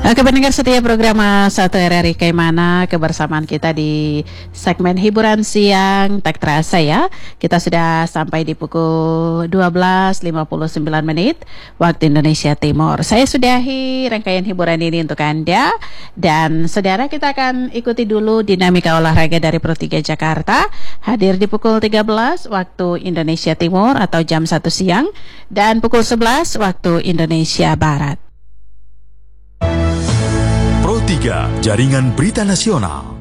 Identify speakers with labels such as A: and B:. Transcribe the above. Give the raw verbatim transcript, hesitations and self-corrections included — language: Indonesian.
A: Oke, pendengar setia program satu R R I Kaimana, kebersamaan kita di segmen hiburan siang tak terasa ya. Kita sudah sampai di pukul dua belas lima puluh sembilan menit waktu Indonesia Timur. Saya sudahi rangkaian hiburan ini untuk Anda. Dan saudara, kita akan ikuti dulu dinamika olahraga dari Pro tiga Jakarta. Hadir di pukul tiga belas waktu Indonesia Timur atau jam satu siang. Dan pukul sebelas waktu Indonesia Barat.
B: Pro tiga, Jaringan Berita Nasional.